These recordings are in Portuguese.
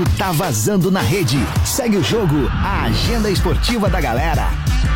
tá vazando na rede. Segue o jogo, a agenda esportiva da galera.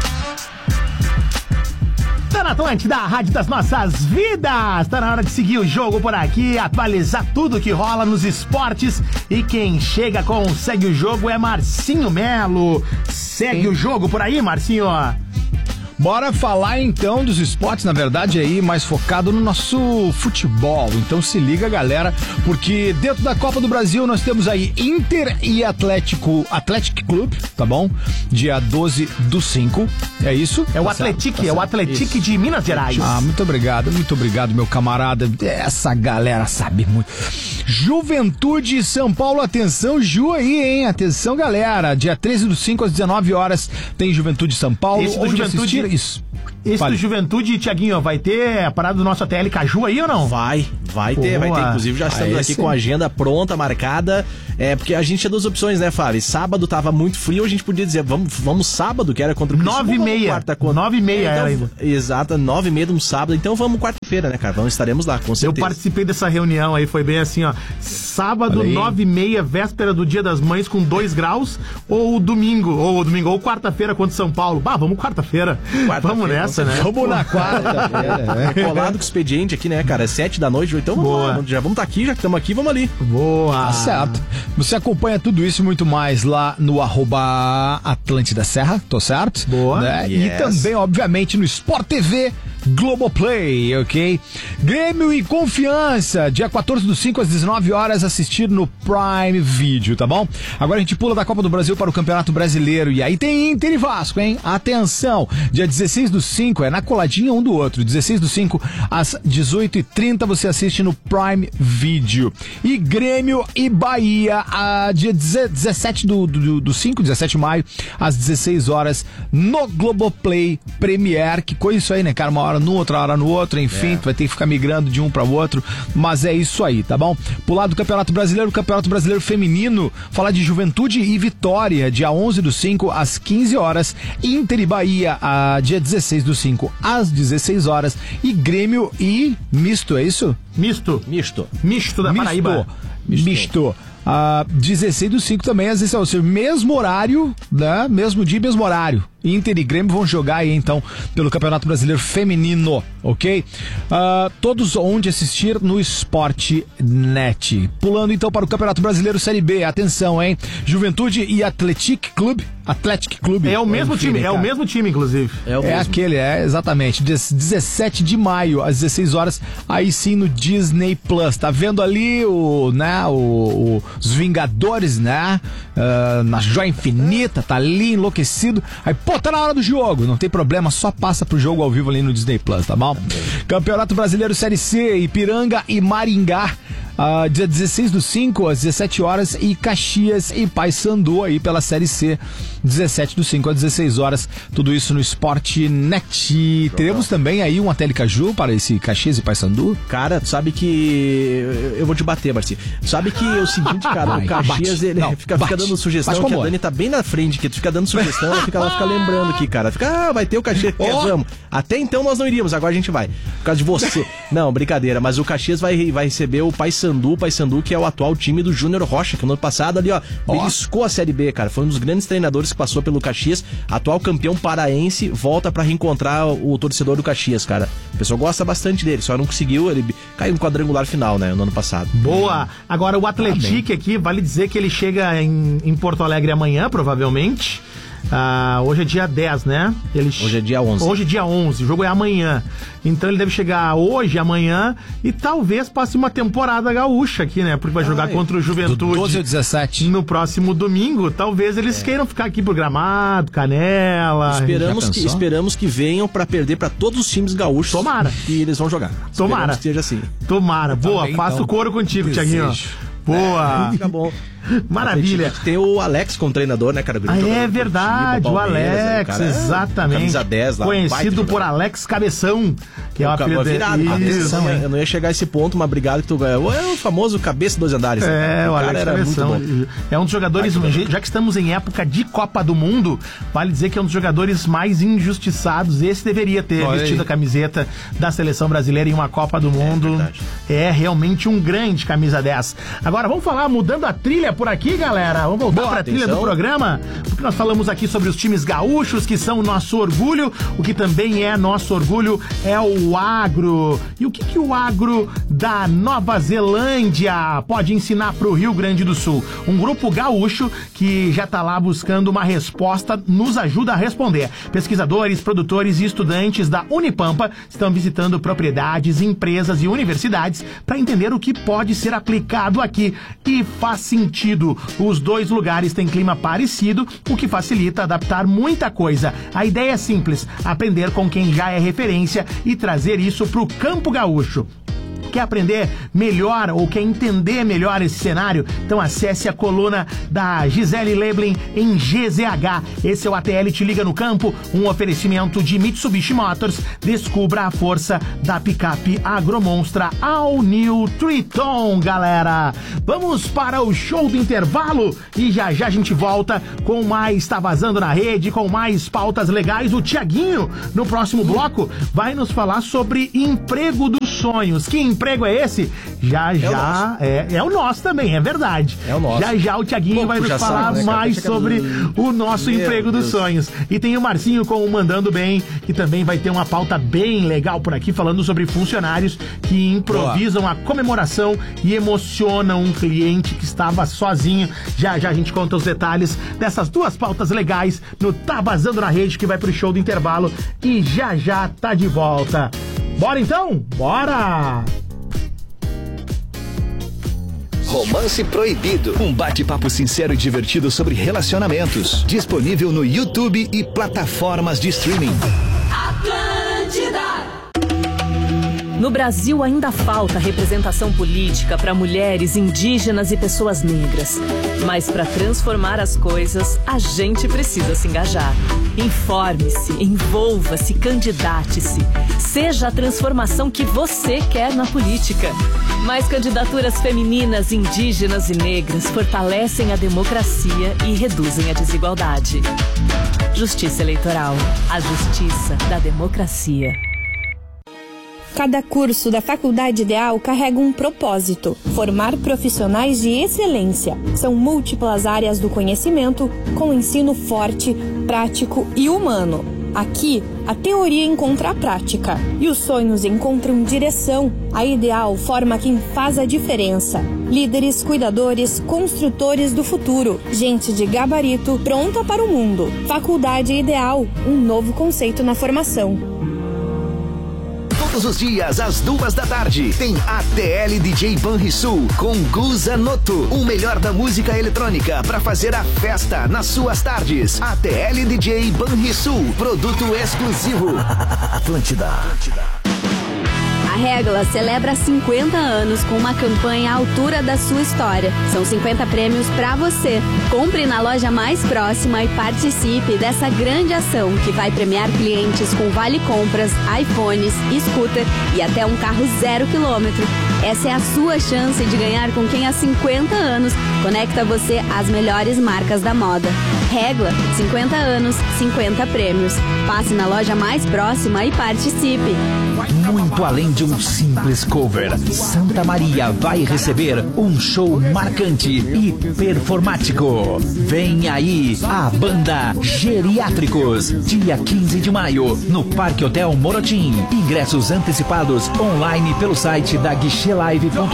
Tá na Atlântida, a rádio das nossas vidas. Tá na hora de seguir o jogo por aqui, atualizar tudo que rola nos esportes. E quem chega com Segue o Jogo é Marcinho Melo. Segue o jogo por aí, Marcinho. Bora falar então dos esportes, na verdade aí mais focado no nosso futebol. Então se liga, galera, porque dentro da Copa do Brasil nós temos aí Inter e Athletic Clube, tá bom? Dia 12/5, é isso? É o Atletic, é o Atletic de Minas Gerais. Ah, muito obrigado, meu camarada. Essa galera sabe muito. Juventude e São Paulo, atenção, Ju aí, hein? Atenção, galera. Dia 13/5 às 19 horas tem Juventude e São Paulo. Esse do Juventude... Isso. Esse do Juventude, Thiaguinho, vai ter a parada do nosso ATL Caju aí ou não? Vai ter. Inclusive já estamos aqui com a agenda pronta, marcada. Porque a gente tinha duas opções, né, Fábio? Sábado tava muito frio, a gente podia dizer, vamos sábado, que era contra o Criciúma. 9h30. 9h30 era ainda. Exato, 9h30 no sábado. Então vamos quarta-feira, né, cara? Estaremos lá, com certeza. Eu participei dessa reunião aí, foi bem assim, ó. Sábado, 9h30, véspera do Dia das Mães com 2 graus, ou domingo, ou quarta-feira contra São Paulo. Vamos quarta-feira. Vamos nessa, né? Vamos na quarta-feira. Colado com o expediente aqui, né, cara? 7h, então vamos lá. Já vamos estar aqui, já que estamos aqui, vamos ali. Boa. Tá certo. Você acompanha tudo isso e muito mais lá no @Atlântida Serra, tô certo? Boa. Né? Yes. E também, obviamente, no Sport TV Globoplay, ok? Grêmio e Confiança, dia 14/5 às 19 horas, assistir no Prime Video, tá bom? Agora a gente pula da Copa do Brasil para o Campeonato Brasileiro e aí tem Inter e Vasco, hein? Atenção, dia 16/5, é na coladinha um do outro, 16/5 às 18h30 você assiste no Prime Video. E Grêmio e Bahia, dia 17/5, 17 de maio, às 16 horas, no Globoplay Premier. Que coisa isso aí, né, cara? Uma hora no outra hora no outro, enfim, tu vai ter que ficar migrando de um para o outro, mas é isso aí, tá bom? Pular do Campeonato Brasileiro Feminino, falar de Juventude e Vitória, dia 11/5 às 15 horas, Inter e Bahia, dia 16/5 às 16 horas, e Grêmio e Misto, é isso? Misto da Paraíba. Misto. 16/5 também, às vezes, ou seja, mesmo horário, né? Mesmo dia, mesmo horário. Inter e Grêmio vão jogar aí, então, pelo Campeonato Brasileiro Feminino, ok? Todos onde assistir no Sportnet. Pulando, então, para o Campeonato Brasileiro Série B. Atenção, hein? Juventude e Athletic Clube. É o mesmo time, cara. É o mesmo time, inclusive. Exatamente. 17 de maio, às 16 horas, aí sim no Disney Plus. Tá vendo ali os Vingadores, né? Na Joia Infinita, tá ali enlouquecido. Aí, tá na hora do jogo, não tem problema, só passa pro jogo ao vivo ali no Disney Plus, tá bom? Campeonato Brasileiro Série C, Ipiranga e Maringá, dia 16/5 às 17 horas, e Caxias e Paysandu aí pela Série C, 17/5 às 16 horas, tudo isso no Sportnet. Teremos também aí um ATL Caju para esse Caxias e Paysandu? Cara, tu sabe que eu vou te bater, Marcinho. Sabe que é o seguinte, cara, o Caxias, ele fica dando sugestão, que a Dani tá bem na frente, que tu fica dando sugestão, ela fica lembrando aqui, cara. Fica, vai ter o Caxias, vamos. Até então nós não iríamos, agora a gente vai. Por causa de você. Não, brincadeira, mas o Caxias vai receber o Paysandu, que é o atual time do Júnior Rocha, que no ano passado ali, beliscou a Série B, cara. Foi um dos grandes treinadores que passou pelo Caxias, atual campeão paraense, volta pra reencontrar o torcedor do Caxias, cara. O pessoal gosta bastante dele, só não conseguiu, ele caiu no quadrangular final, né, no ano passado. Boa! Agora o Atletic aqui, vale dizer que ele chega em Porto Alegre amanhã, provavelmente. Hoje é dia 10, né? Hoje é dia 11. Hoje é dia 11, o jogo é amanhã. Então ele deve chegar hoje, amanhã, e talvez passe uma temporada gaúcha aqui, né? Porque vai jogar contra o Juventude. Do 12 ao 17. No próximo domingo. Talvez eles queiram ficar aqui pro Gramado, Canela. Esperamos que venham pra perder pra todos os times gaúchos. Tomara. E eles vão jogar. Tomara. Esperamos que seja assim. Tomara. Boa, também, faço então, coro contigo, Thiaguinho. Boa. Fica bom. Maravilha. Tem o Alex como treinador, né, cara? É verdade, o Alex, cara, exatamente. Camisa 10 lá. Conhecido por Alex Cabeção, que é uma virada. Eu não ia chegar a esse ponto, mas obrigado que tu ganhou. É o famoso cabeça 2 andares. O Alex era Cabeção. Muito bom. É um dos jogadores, já que estamos em época de Copa do Mundo, vale dizer que é um dos jogadores mais injustiçados. Esse deveria ter vestido a camiseta da seleção brasileira em uma Copa do Mundo. É realmente um grande camisa 10. Agora vamos falar, mudando a trilha trilha por aqui, galera. Vamos voltar pra trilha do programa, porque nós falamos aqui sobre os times gaúchos, que são o nosso orgulho. O que também é nosso orgulho é o agro. E o que o agro da Nova Zelândia pode ensinar pro Rio Grande do Sul? Um grupo gaúcho que já tá lá buscando uma resposta, nos ajuda a responder. Pesquisadores, produtores e estudantes da Unipampa estão visitando propriedades, empresas e universidades para entender o que pode ser aplicado aqui. E faz sentido. Os dois lugares têm clima parecido, o que facilita adaptar muita coisa. A ideia é simples: aprender com quem já é referência e trazer isso pro campo gaúcho. Quer aprender melhor ou quer entender melhor esse cenário? Então acesse a coluna da Gisele Leblin em GZH. Esse é o ATL Te Liga no Campo, um oferecimento de Mitsubishi Motors. Descubra a força da picape Agromonstra All New Triton, galera. Vamos para o show do intervalo e já a gente volta com mais Tá Vazando na Rede, com mais pautas legais. O Tiaguinho, no próximo bloco, vai nos falar sobre emprego dos sonhos. Que emprego é esse? É o nosso também, é verdade. É o nosso. Já o Tiaguinho vai nos falar mais sobre o nosso emprego dos sonhos. E tem o Marcinho com o Mandando Bem, que também vai ter uma pauta bem legal por aqui, falando sobre funcionários que improvisam a comemoração e emocionam um cliente que estava sozinho. Já a gente conta os detalhes dessas duas pautas legais no Tá Vazando na Rede, que vai pro show do intervalo e já tá de volta. Bora então? Bora! Romance Proibido. Um bate-papo sincero e divertido sobre relacionamentos. Disponível no YouTube e plataformas de streaming. Atlântida. No Brasil ainda falta representação política para mulheres, indígenas e pessoas negras. Mas para transformar as coisas, a gente precisa se engajar. Informe-se, envolva-se, candidate-se. Seja a transformação que você quer na política. Mais candidaturas femininas, indígenas e negras fortalecem a democracia e reduzem a desigualdade. Justiça Eleitoral. A justiça da democracia. Cada curso da Faculdade Ideal carrega um propósito: formar profissionais de excelência. São múltiplas áreas do conhecimento, com ensino forte, prático e humano. Aqui, a teoria encontra a prática e os sonhos encontram direção. A Ideal forma quem faz a diferença. Líderes, cuidadores, construtores do futuro. Gente de gabarito pronta para o mundo. Faculdade Ideal, um novo conceito na formação. Todos os dias, às 2h, tem ATL DJ Banrisul com Guza Noto. O melhor da música eletrônica para fazer a festa nas suas tardes. ATL DJ Banrisul, produto exclusivo. Atlântida. A Régula celebra 50 anos com uma campanha à altura da sua história. São 50 prêmios pra você. Compre na loja mais próxima e participe dessa grande ação que vai premiar clientes com vale compras, iPhones, scooter e até um carro 0 km. Essa é a sua chance de ganhar com quem há 50 anos conecta você às melhores marcas da moda. Régula, 50 anos, 50 prêmios. Passe na loja mais próxima e participe. Muito além de um simples cover, Santa Maria vai receber um show marcante e performático. Vem aí a banda Geriátricos, dia 15 de maio, no Parque Hotel Morotim. Ingressos antecipados online pelo site da guichelive.com.br.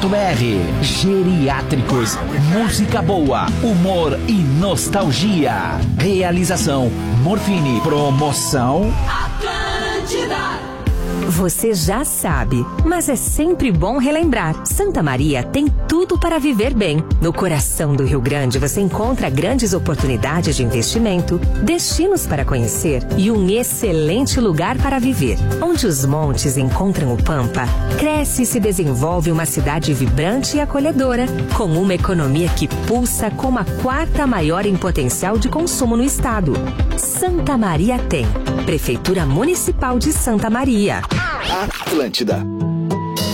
Geriátricos, música boa, humor e nostalgia. Realização Morfine, promoção Atlântida. Você já sabe, mas é sempre bom relembrar. Santa Maria tem tudo para viver bem. No coração do Rio Grande você encontra grandes oportunidades de investimento, destinos para conhecer e um excelente lugar para viver. Onde os montes encontram o Pampa, cresce e se desenvolve uma cidade vibrante e acolhedora, com uma economia que pulsa como a 4ª maior em potencial de consumo no estado. Santa Maria tem. Prefeitura Municipal de Santa Maria. Atlântida.